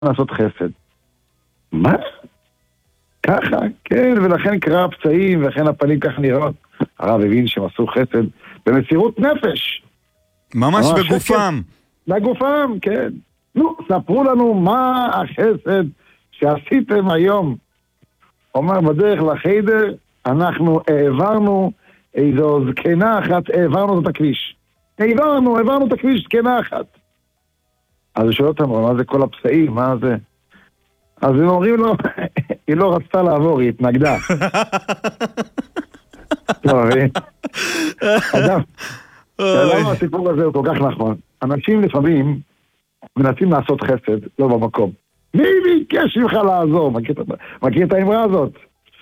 לעשות חסד. מה? ככה, כן, ולכן קרה הפצעים, ולכן הפנים ככה נראות. הרב הבין שהם עשו חסד במסירות נפש. ממש בגופם. בגופם, כן. נו, ספרו לנו מה החסד שעשיתם היום. אומר בדרך לחיידר, אנחנו העברנו איזו זקנה אחת, העברנו את הכביש. העברנו את הכביש, זקנה אחת. אז הוא שואל אותם, מה זה כל הפצעים, מה זה? אז הם אומרים לו, היא לא רצתה לעבור, היא התנגדה. לא, אדם, למה הסיפור הזה הוא כל כך נכון? אנשים לפעמים מנסים לעשות חסד, לא במקום. מי ביקש ממך לעזור? מכיר את האמרה הזאת?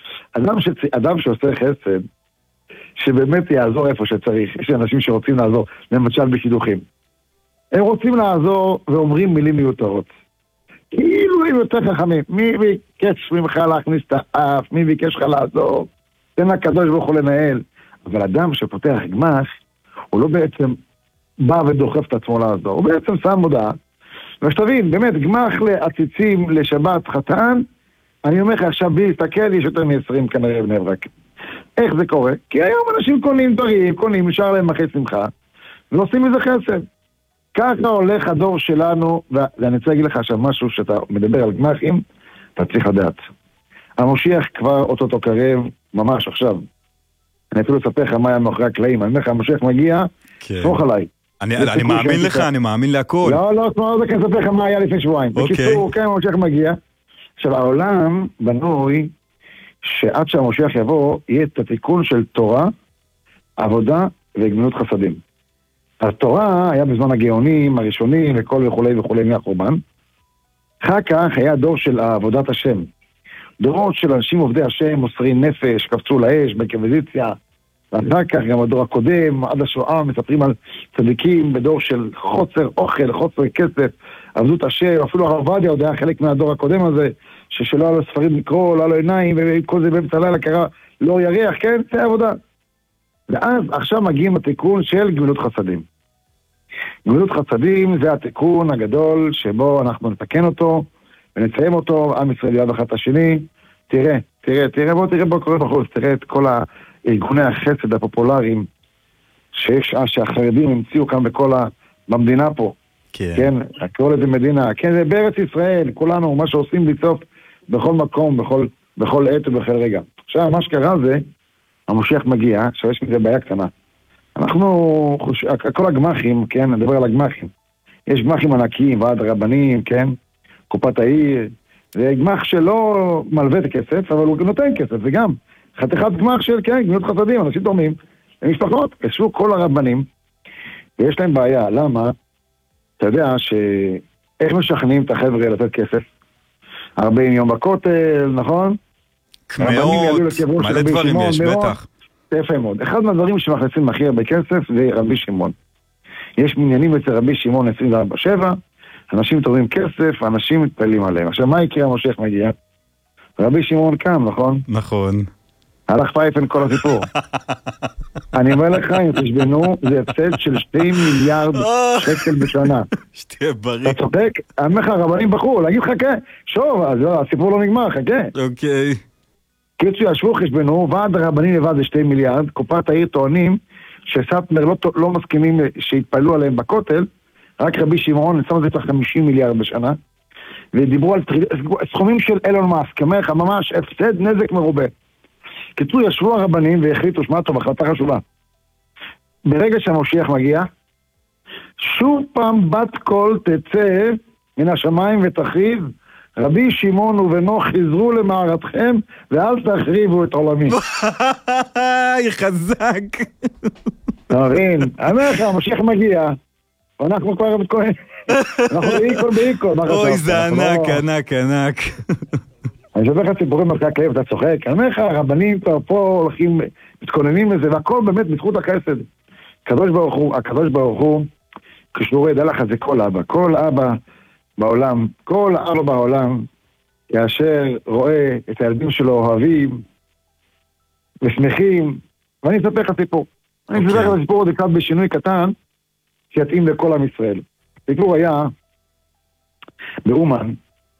אדם שעושה חסד, שבאמת יעזור איפה שצריך. יש אנשים שרוצים לעזור, למשל בשידוכים. הם רוצים לעזור ואומרים מילים מיותרות. כאילו הם יותר חכמים. מי ביקש ממך להכניס את האף? מי ביקש לך לעזור? תן הקדוש ברוך הוא לנהל. אבל אדם שפותח גמ"ח, הוא לא בעצם בא ודוחף את עצמו לעזור. הוא בעצם שם מודעה. ושתבין, באמת, גמ"ח לעציצים לשבת חתן, אני אומר לך עכשיו בי, תסתכל, יש יותר מ-20 כנראה בני ברק. איך זה קורה? כי היום אנשים קונים דברים, קונים, נשאר להם אחרי שמחה, ועושים מזה חסד. ככה הולך הדור שלנו, ואני רוצה להגיד לך עכשיו משהו שאתה מדבר על גמ"חים, אתה צריך לדעת. המשיח כבר אותו קרב, ממש עכשיו. אני אפילו אספר לך מה היה מאחורי הקלעים, אני אומר לך, המשיח מגיע, סמוך עליי. אני מאמין לך, אני מאמין להכל. לא, זה כאן אספר לך מה היה לפני שבועיים. בקיצור, כן, המשיח מגיע. עכשיו, העולם בנוי שעד שהמשיח יבוא, יהיה את התיקון של תורה, עבודה וגמילות חסדים. התורה היה בזמן הגאונים, הראשונים, וכל וכולי מהחורבן. אחר כך היה דור של עבודת השם. דורות של אנשים עובדי השם, מוסרי נפש, קפצו לאש, בקוויזיציה. ואחר כך גם הדור הקודם, עד השואה, מספרים על צדיקים בדור של חוסר אוכל, חוסר כסף, עבדות השם, אפילו הרב עובדיה עוד היה חלק מהדור הקודם הזה, שלא היה לו ספרים לקרוא, לא היה לו עיניים, וכל זה באמצע הלילה קרה, לא ירח, כן, זה עבודה. ואז עכשיו מגיעים התיקון של גמילות חסדים. גמילות חסדים זה התיקון הגדול שבו אנחנו נתקן אותו, ונציין אותו, עם ישראל יד אחת השני. תראה, בוא תראה בוא קורא בחוץ, תראה את כל ארגוני החסד הפופולריים שהחרדים המציאו כאן במדינה פה. כן, הכל איזה מדינה, כן, זה בארץ ישראל, כולנו, מה שעושים בסוף, בכל מקום, בכל עת ובכל רגע. עכשיו, מה שקרה זה, המשיח מגיע, עכשיו יש מזה בעיה קטנה. כל הגמחים, כן, נדבר על הגמחים. יש גמחים ענקיים, ועד רבנים, כן, קופת העיר, זה גמח שלא מלווה את הכסף, אבל הוא נותן כסף, זה גם חתיכת גמח של, כן, גמילות חסדים, אנשים תורמים, למשפחות, ישבו כל הרבנים, ויש להם בעיה, למה? אתה יודע איך משכנעים את החבר'ה לתת כסף? 40 יום בכותל, נכון? קמאות, מלא דברים יש, בטח. יפה מאוד. אחד מהדברים שמכניסים הכי הרבה כסף זה רבי שמעון. יש מניינים אצל רבי שמעון 24/7, אנשים תורמים כסף, אנשים מתפעלים עליהם. עכשיו, מה יקרה המשיח מגיע? רבי שמעון קם, נכון? נכון. הלך פייפן כל הסיפור. אני אומר לך, אם תשבנו, זה הפסד של 2 מיליארד שקל בשנה. שתהיה בריא. אתה צודק? אני אומר לך, הרבנים בחרו, להגיד חכה. שוב, אז הסיפור לא נגמר, חכה. אוקיי. קיצור, ישבו חשבנו, ועד הרבנים לבד זה 2 מיליארד, קופת העיר טוענים שסטמר לא מסכימים שהתפעלו עליהם בכותל, רק רבי שמעון, שם את זה 50 מיליארד בשנה, ודיברו על סכומים של אילון מאסק, אומר לך, ממש הפסד נזק מרובה. קיצור, ישבו הרבנים והחליטו, שמע טוב, החלטה חשובה. ברגע שהמשיח מגיע, שוב פעם בת קול תצא מן השמיים ותכריז, רבי שמעון ובנו חזרו למערתכם, ואל תחריבו את עולמי. חזק. תבין, אני אומר לך, המשיח מגיע, ואנחנו כבר מתכוננים, אנחנו באיקון. אוי, זה ענק. אני שומע לך סיפורים אחרי הכאב, אתה צוחק, אני אומר לך, הרבנים פה הולכים, מתכוננים לזה, והכל באמת בזכות החסד. הקדוש ברוך הוא, כשהוא ידע לך, זה כל אבא בעולם, כאשר רואה את הילדים שלו אוהבים ושמחים, ואני אספר לך סיפור. אני אספר לך סיפור עוד אחד בשינוי קטן, שיתאים לכל עם ישראל. סיפור היה באומן,